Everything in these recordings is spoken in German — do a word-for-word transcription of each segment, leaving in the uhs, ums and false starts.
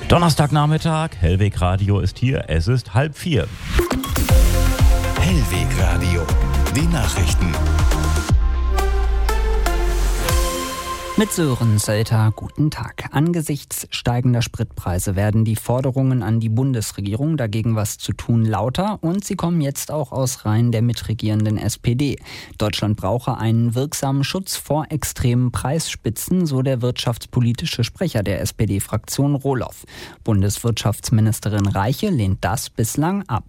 Donnerstagnachmittag, Hellweg Radio ist hier, es ist halb vier. Hellweg Radio, die Nachrichten. Mit Sören Sölter, guten Tag. Angesichts steigender Spritpreise werden die Forderungen an die Bundesregierung, dagegen was zu tun, lauter. Und sie kommen jetzt auch aus Reihen der mitregierenden S P D. Deutschland brauche einen wirksamen Schutz vor extremen Preisspitzen, so der wirtschaftspolitische Sprecher der S P D-Fraktion Rohloff. Bundeswirtschaftsministerin Reiche lehnt das bislang ab.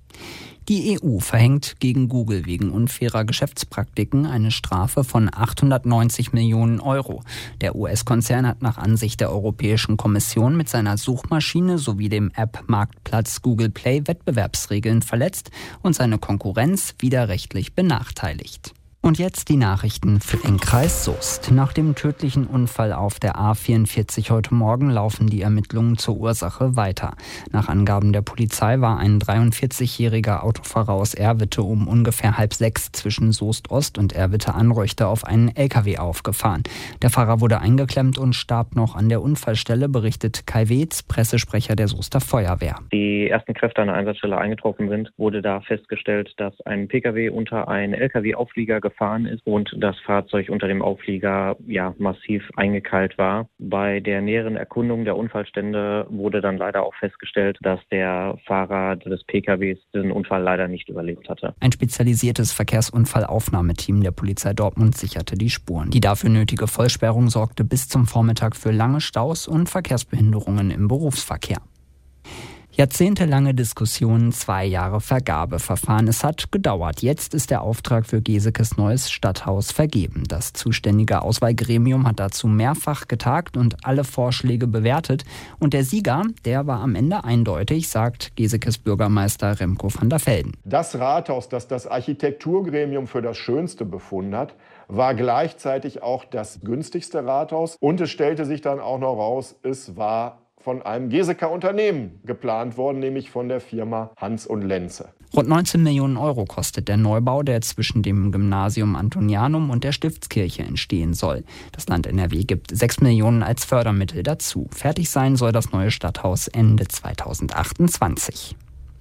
Die E U verhängt gegen Google wegen unfairer Geschäftspraktiken eine Strafe von achthundertneunzig Millionen Euro. Der U S-Konzern hat nach Ansicht der Europäischen Kommission mit seiner Suchmaschine sowie dem App-Marktplatz Google Play Wettbewerbsregeln verletzt und seine Konkurrenz widerrechtlich benachteiligt. Und jetzt die Nachrichten für den Kreis Soest. Nach dem tödlichen Unfall auf der A vierundvierzig heute Morgen laufen die Ermittlungen zur Ursache weiter. Nach Angaben der Polizei war ein dreiundvierzigjähriger Autofahrer aus Erwitte um ungefähr halb sechs zwischen Soest Ost und Erwitte Anreuchte auf einen L K W aufgefahren. Der Fahrer wurde eingeklemmt und starb noch an der Unfallstelle, berichtet Kai Weetz, Pressesprecher der Soester Feuerwehr. Die ersten Kräfte an der Einsatzstelle eingetroffen sind, wurde da festgestellt, dass ein P K W unter einen L K W-Auflieger gefahren ist und das Fahrzeug unter dem Auflieger ja massiv eingekeilt war. Bei der näheren Erkundung der Unfallstände wurde dann leider auch festgestellt, dass der Fahrer des P K Ws den Unfall leider nicht überlebt hatte. Ein spezialisiertes Verkehrsunfallaufnahmeteam der Polizei Dortmund sicherte die Spuren. Die dafür nötige Vollsperrung sorgte bis zum Vormittag für lange Staus und Verkehrsbehinderungen im Berufsverkehr. Jahrzehntelange Diskussionen, zwei Jahre Vergabeverfahren. Es hat gedauert. Jetzt ist der Auftrag für Gesekes neues Stadthaus vergeben. Das zuständige Auswahlgremium hat dazu mehrfach getagt und alle Vorschläge bewertet. Und der Sieger, der war am Ende eindeutig, sagt Gesekes Bürgermeister Remco van der Velden. Das Rathaus, das das Architekturgremium für das Schönste befunden hat, war gleichzeitig auch das günstigste Rathaus. Und es stellte sich dann auch noch raus, es war von einem Geseker Unternehmen geplant worden, nämlich von der Firma Hans und Lenze. Rund neunzehn Millionen Euro kostet der Neubau, der zwischen dem Gymnasium Antonianum und der Stiftskirche entstehen soll. Das Land N R W gibt sechs Millionen als Fördermittel dazu. Fertig sein soll das neue Stadthaus Ende zweitausendachtundzwanzig.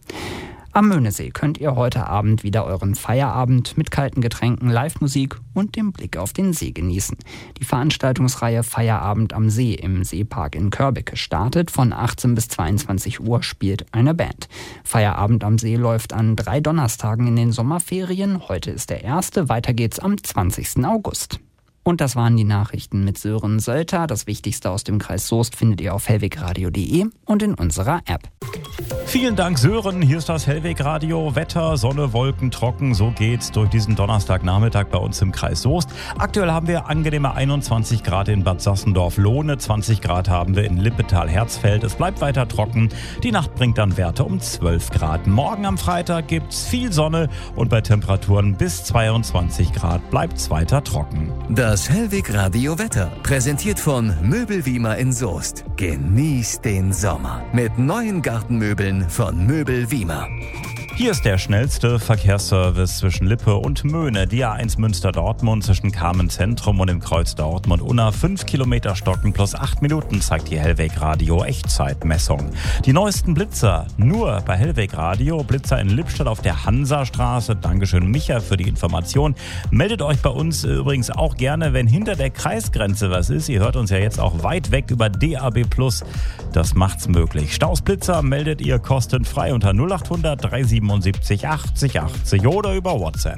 Am Möhnesee könnt ihr heute Abend wieder euren Feierabend mit kalten Getränken, Live-Musik und dem Blick auf den See genießen. Die Veranstaltungsreihe Feierabend am See im Seepark in Körbecke startet. Von achtzehn bis zweiundzwanzig Uhr spielt eine Band. Feierabend am See läuft an drei Donnerstagen in den Sommerferien. Heute ist der erste, weiter geht's am zwanzigsten August. Und das waren die Nachrichten mit Sören Sölter. Das Wichtigste aus dem Kreis Soest findet ihr auf hellwegradio punkt de und in unserer App. Vielen Dank, Sören. Hier ist das Hellweg Radio. Wetter, Sonne, Wolken, trocken. So geht's durch diesen Donnerstagnachmittag bei uns im Kreis Soest. Aktuell haben wir angenehme einundzwanzig Grad in Bad Sassendorf-Lohne. zwanzig Grad haben wir in Lippetal-Herzfeld. Es bleibt weiter trocken. Die Nacht bringt dann Werte um zwölf Grad. Morgen am Freitag gibt's viel Sonne und bei Temperaturen bis zweiundzwanzig Grad bleibt's weiter trocken. Das Hellweg Radio Wetter, präsentiert von Möbel Wiemer in Soest. Genießt den Sommer mit neuen Gartenmöbeln von Möbel Wiemer. Hier ist der schnellste Verkehrsservice zwischen Lippe und Möhne. Die A eins Münster-Dortmund zwischen Kamen-Zentrum und dem Kreuz Dortmund-Unna. Fünf Kilometer stocken plus acht Minuten zeigt die Hellweg Radio Echtzeitmessung. Die neuesten Blitzer nur bei Hellweg Radio. Blitzer in Lippstadt auf der Hansastraße. Dankeschön, Micha, für die Information. Meldet euch bei uns übrigens auch gerne, wenn hinter der Kreisgrenze was ist. Ihr hört uns ja jetzt auch weit weg über D A B plus. Das macht's möglich. Stausblitzer meldet ihr kostenfrei unter null acht hundert drei sieben sieben achtzig achtzig oder über WhatsApp.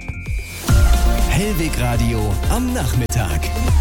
Hellweg Radio am Nachmittag.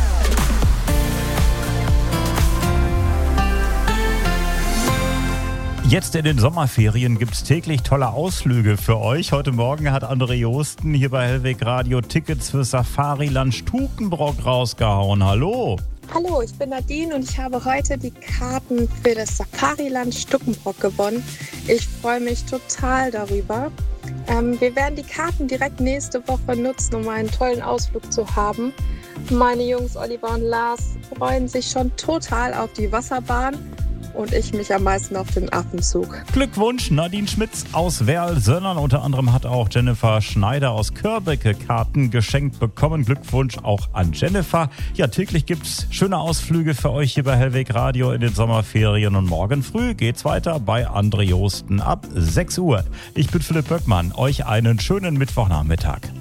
Jetzt in den Sommerferien gibt es täglich tolle Ausflüge für euch. Heute Morgen hat André Josten hier bei Hellweg Radio Tickets für Safariland Stukenbrock rausgehauen. Hallo! Hallo, ich bin Nadine und ich habe heute die Karten für das Safariland Stukenbrock gewonnen. Ich freue mich total darüber. Ähm, wir werden die Karten direkt nächste Woche nutzen, um einen tollen Ausflug zu haben. Meine Jungs Oliver und Lars freuen sich schon total auf die Wasserbahn und ich mich am meisten auf den Affenzug. Glückwunsch, Nadine Schmitz aus Werl-Sönnern. Unter anderem hat auch Jennifer Schneider aus Körbecke Karten geschenkt bekommen. Glückwunsch auch an Jennifer. Ja, täglich gibt's schöne Ausflüge für euch hier bei Hellweg Radio in den Sommerferien. Und morgen früh geht's weiter bei André Josten ab sechs Uhr. Ich bin Philipp Böckmann. Euch einen schönen Mittwochnachmittag.